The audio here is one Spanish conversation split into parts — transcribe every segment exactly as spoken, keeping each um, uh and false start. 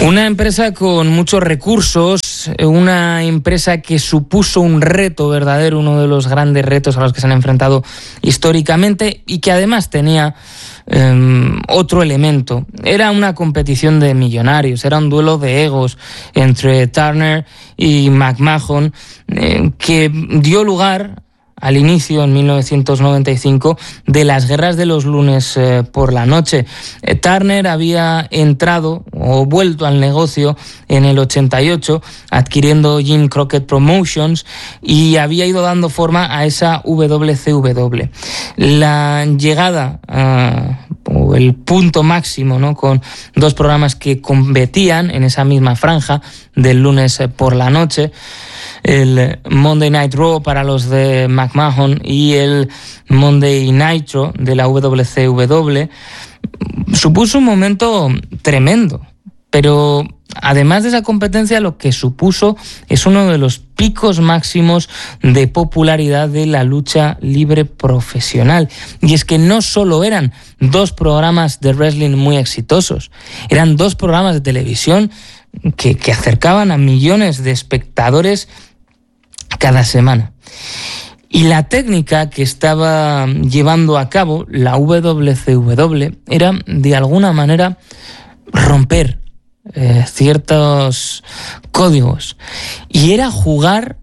Una empresa con muchos recursos, una empresa que supuso un reto verdadero, uno de los grandes retos a los que se han enfrentado históricamente y que además tenía eh, otro elemento. Era una competición de millonarios, era un duelo de egos entre Turner y McMahon eh, que dio lugar al inicio, en mil novecientos noventa y cinco, de las guerras de los lunes eh, por la noche. Eh, Turner había entrado o vuelto al negocio en el ochenta y ocho, adquiriendo Jim Crockett Promotions, y había ido dando forma a esa W C W. La llegada uh, o el punto máximo, ¿no?, con dos programas que competían en esa misma franja del lunes por la noche, el Monday Night Raw para los de McMahon y el Monday Nitro de la W C W, supuso un momento tremendo. Pero además de esa competencia, lo que supuso es uno de los picos máximos de popularidad de la lucha libre profesional. Y es que no solo eran dos programas de wrestling muy exitosos, eran dos programas de televisión que, que acercaban a millones de espectadores cada semana. Y la técnica que estaba llevando a cabo la W C W era, de alguna manera, romper eh, ciertos códigos. Y era jugar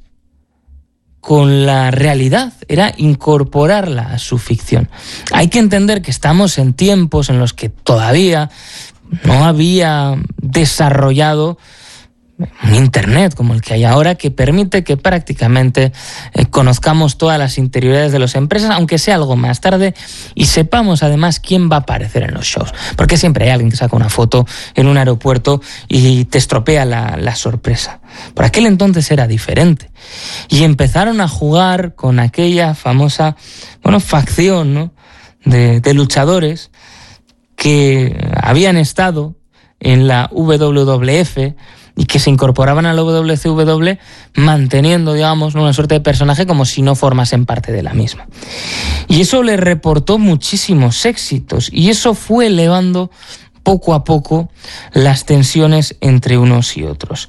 con la realidad, era incorporarla a su ficción. Hay que entender que estamos en tiempos en los que todavía no había desarrollado un Internet como el que hay ahora, que permite que prácticamente eh, conozcamos todas las interioridades de las empresas, aunque sea algo más tarde, y sepamos además quién va a aparecer en los shows. Porque siempre hay alguien que saca una foto en un aeropuerto y te estropea la, la sorpresa. Por aquel entonces era diferente. Y empezaron a jugar con aquella famosa, bueno, facción, ¿no?, de, de luchadores que habían estado en la W W F y que se incorporaban a la W C W manteniendo, digamos, una suerte de personaje como si no formasen parte de la misma. Y eso le reportó muchísimos éxitos, y eso fue elevando poco a poco las tensiones entre unos y otros.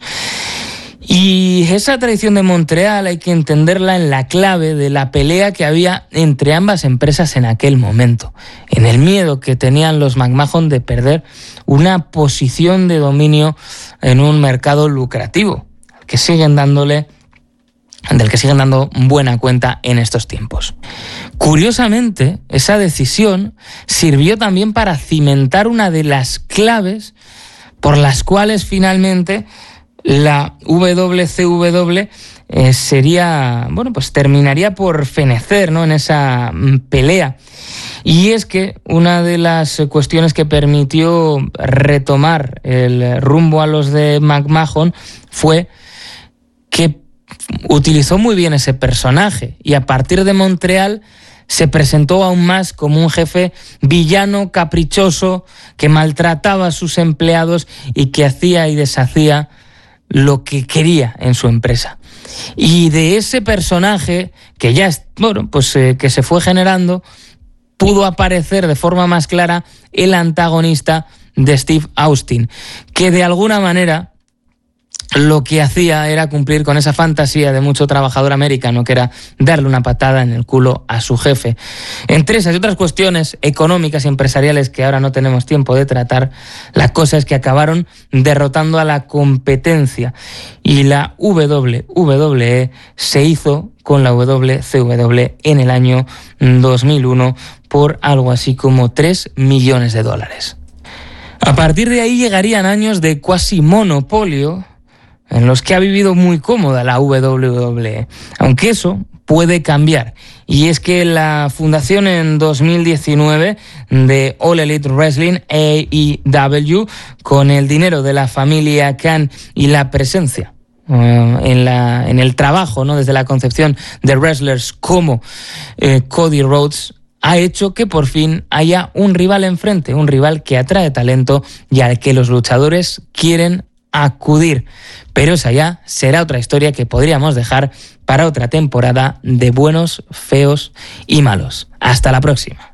Y esa tradición de Montreal hay que entenderla en la clave de la pelea que había entre ambas empresas en aquel momento, en el miedo que tenían los McMahon de perder una posición de dominio en un mercado lucrativo, que siguen dándole, del que siguen dando buena cuenta en estos tiempos. Curiosamente, esa decisión sirvió también para cimentar una de las claves por las cuales finalmente la W C W eh, sería, bueno, pues terminaría por fenecer, ¿no?, en esa pelea. Y es que una de las cuestiones que permitió retomar el rumbo a los de McMahon fue que utilizó muy bien ese personaje, y a partir de Montreal se presentó aún más como un jefe villano, caprichoso, que maltrataba a sus empleados y que hacía y deshacía lo que quería en su empresa. Y de ese personaje que ya, bueno, pues eh, que se fue generando, pudo aparecer de forma más clara el antagonista de Steve Austin, que de alguna manera lo que hacía era cumplir con esa fantasía de mucho trabajador americano, que era darle una patada en el culo a su jefe. Entre esas y otras cuestiones económicas y empresariales que ahora no tenemos tiempo de tratar, la cosa es que acabaron derrotando a la competencia, y la W W E se hizo con la W C W en el año dos mil uno por algo así como tres millones de dólares. A partir de ahí llegarían años de cuasi monopolio en los que ha vivido muy cómoda la W W E, aunque eso puede cambiar. Y es que la fundación en dos mil diecinueve de All Elite Wrestling, A E W, con el dinero de la familia Khan y la presencia uh, en, la, en el trabajo, ¿no?, desde la concepción de wrestlers como eh, Cody Rhodes, ha hecho que por fin haya un rival enfrente, un rival que atrae talento y al que los luchadores quieren acudir. Pero esa ya será otra historia que podríamos dejar para otra temporada de Buenos, Feos y Malos. Hasta la próxima.